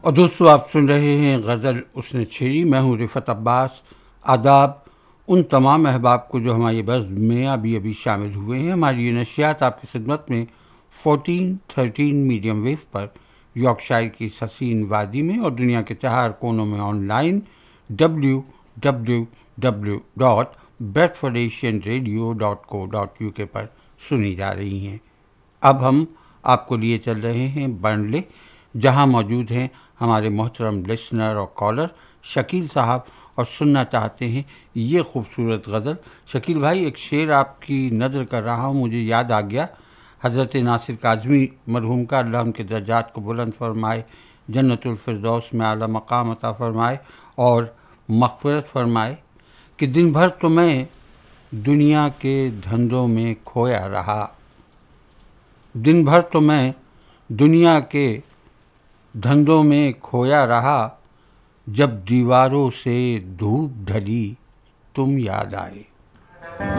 اور دوستو آپ سن رہے ہیں غزل اس نے چھیڑی. میں ہوں رفعت عباس. آداب ان تمام احباب کو جو ہماری بزم میں ابھی شامل ہوئے ہیں. ہماری یہ نشریات آپ کی خدمت میں 1413 میڈیم ویو پر یارکشائر کی حسین وادی میں اور دنیا کے 4 کونوں میں آن لائن www.bedfordasianradio.co.uk پر سنی جا رہی ہیں. اب ہم آپ کو لیے چل رہے ہیں برنلے، جہاں موجود ہیں ہمارے محترم لسنر اور کالر شکیل صاحب، اور سننا چاہتے ہیں یہ خوبصورت غزل. شکیل بھائی، ایک شعر آپ کی نظر کر رہا ہوں، مجھے یاد آ گیا حضرت ناصر کاظمی مرحوم کا، اللہ ان کے درجات کو بلند فرمائے، جنت الفردوس میں اعلیٰ مقام عطا فرمائے اور مغفرت فرمائے، کہ دن بھر تو میں دنیا کے دھندوں میں کھویا رہا، دن بھر تو میں دنیا کے دھندوں میں کھویا رہا، جب دیواروں سے دھوپ ڈھلی تم یاد آئے.